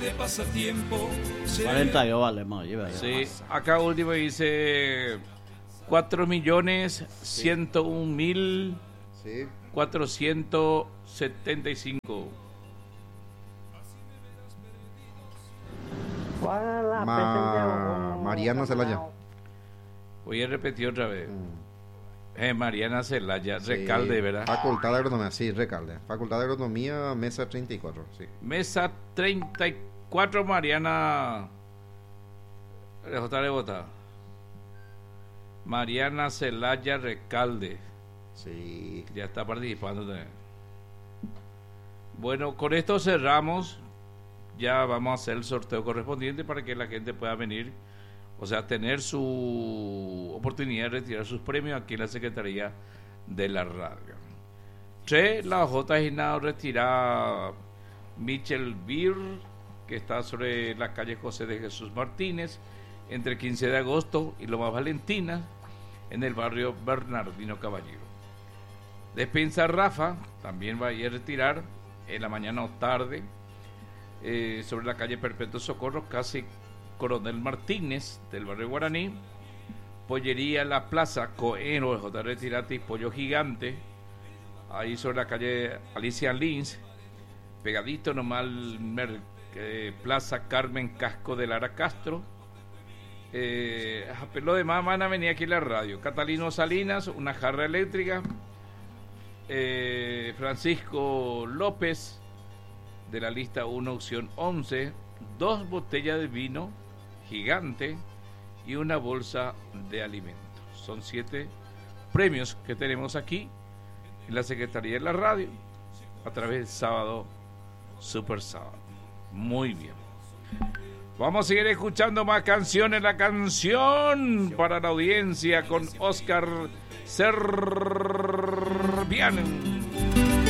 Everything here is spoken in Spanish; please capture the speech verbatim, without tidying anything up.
de pasatiempo. cuarenta yo vale más. Lleva ya. Sí, acá último dice cuatro millones ciento un mil Sí. cuatrocientos setenta y cinco. ¿Cuál es la Ma- presencia? Mariana Celaya. Voy a repetir otra vez. Mm. Eh, Mariana Celaya, Sí. Recalde, ¿verdad? Facultad de Agronomía, sí, Recalde. Facultad de Agronomía, mesa treinta y cuatro, sí. Mesa treinta y cuatro, Mariana. J de Bota. Mariana Celaya Recalde. Sí. Ya está participando también. Bueno, con esto cerramos. Ya vamos a hacer el sorteo correspondiente para que la gente pueda venir, o sea, tener su oportunidad de retirar sus premios aquí en la Secretaría de la Radio. Tres, la J Ginado retira Michel Beer, que está sobre la calle José de Jesús Martínez, entre quince de agosto y Lomas Valentina, en el barrio Bernardino Caballero. Despensa Rafa también va a ir a retirar en la mañana o tarde, eh, sobre la calle Perpetuo Socorro, casi Coronel Martínez, del barrio Guaraní. Pollería La Plaza, Coeno, J. Retirati, Pollo Gigante, ahí sobre la calle Alicia Lins, pegadito nomás al mer, eh, Plaza Carmen Casco de Lara Castro. Eh, lo demás van a venir aquí en la radio. Catalino Salinas, una jarra eléctrica. Eh, Francisco López, de la lista uno, opción once, dos botellas de vino Gigante y una bolsa de alimentos. Son siete premios que tenemos aquí en la Secretaría de la Radio a través del Sábado Super Sábado. Muy bien. Vamos a seguir escuchando más canciones. La canción para la audiencia con Oscar Servian.